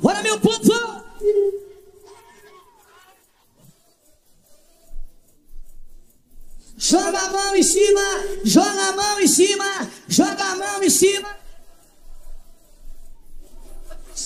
Bora, meu povo! Joga a mão em cima, joga a mão em cima, joga a mão em cima.